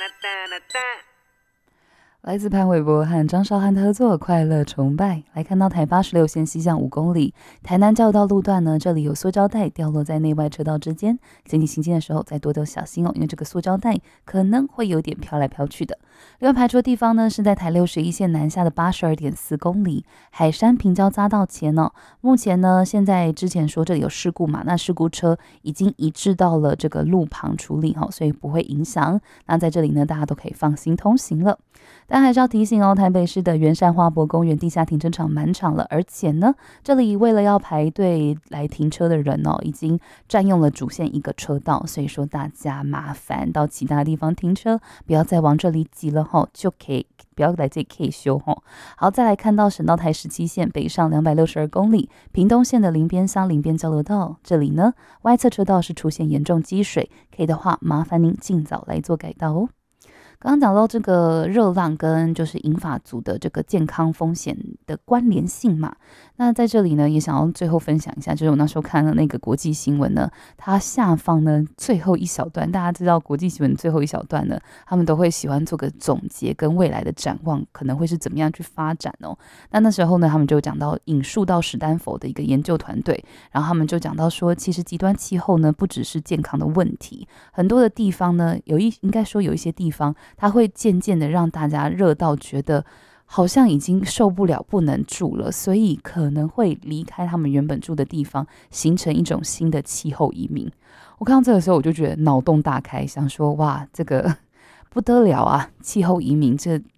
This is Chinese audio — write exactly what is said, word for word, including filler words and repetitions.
来自潘玮柏和张韶涵的合作《快乐崇拜》。来看到台八十六线西向五公里，台南交道路段呢，这里有塑胶袋掉落在内外车道之间，请你行进的时候再多多小心哦，因为这个塑胶袋可能会有点飘来飘去的。另外排除的地方呢，是在台六十一线南下的八十二点四公里，海山平交匝道前哦。目前呢，现在之前说这里有事故嘛，那事故车已经移至到了这个路旁处理哦，所以不会影响。那在这里呢，大家都可以放心通行了。但还是要提醒哦，台北市的圆山花博公园地下停车场满场了，而且呢，这里为了要排队来停车的人哦，已经占用了主线一个车道，所以说大家麻烦到其他地方停车，不要再往这里挤了吼，就可以不要来这里 K 修吼。好，再来看到省道台十七线北上两百六十二公里，屏东县的林边乡林边交流道，这里呢外侧车道是出现严重积水，可以的话麻烦您尽早来做改道哦。刚刚讲到这个热浪跟就是银发族的这个健康风险的关联性嘛，那在这里呢也想要最后分享一下，就是我那时候看了那个国际新闻呢，它下方呢最后一小段，大家知道国际新闻最后一小段呢，他们都会喜欢做个总结跟未来的展望，可能会是怎么样去发展哦。那那时候呢，他们就讲到引述到史丹佛的一个研究团队，然后他们就讲到说，其实极端气候呢不只是健康的问题，很多的地方呢，有一应该说有一些地方。它会渐渐的让大家热到觉得好像已经受不了不能住了，所以可能会离开他们原本住的地方，形成一种新的气候移民。我看到这个时候我就觉得脑洞大开，想说哇这个不得了啊，气候移民这